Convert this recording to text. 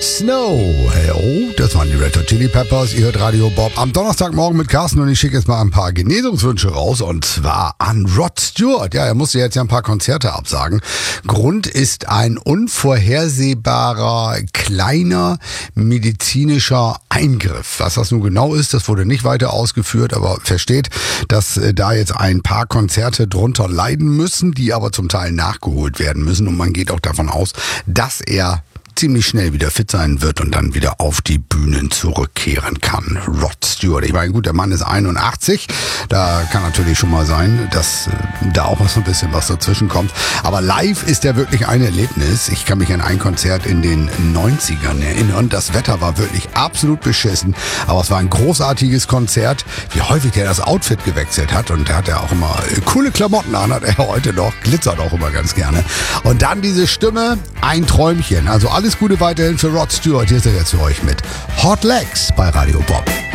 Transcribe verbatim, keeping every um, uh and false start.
Snow. Hey, oh, das waren die Red Hot Chili Peppers. Ihr hört Radio Bob am Donnerstagmorgen mit Carsten und ich schicke jetzt mal ein paar Genesungswünsche raus und zwar an Rod Stewart. Ja, er musste jetzt ja ein paar Konzerte absagen. Grund ist ein unvorhersehbarer, kleiner medizinischer Eingriff. Was das nun genau ist, das wurde nicht weiter ausgeführt, aber versteht, dass äh, da jetzt ein paar Konzerte drunter leiden müssen, die aber zum Teil nachgeholt werden müssen und man geht auch davon aus, dass er ziemlich schnell wieder fit sein wird und dann wieder auf die Bühnen zurückkehren kann. Rod Stewart. Ich meine, gut, der Mann ist einundachtzig. Da kann natürlich schon mal sein, dass äh, da auch so ein bisschen was dazwischen kommt. Aber live ist er wirklich ein Erlebnis. Ich kann mich an ein Konzert in den neunzigern erinnern. Das Wetter war wirklich absolut beschissen. Aber es war ein großartiges Konzert. Wie häufig der das Outfit gewechselt hat. Und der hat ja auch immer äh, coole Klamotten an. Hat er heute noch. Glitzert auch immer ganz gerne. Und dann diese Stimme. Ein Träumchen. Also alles Alles Gute weiterhin für Rod Stewart. Hier ist er jetzt für euch mit Hot Legs bei Radio Bob.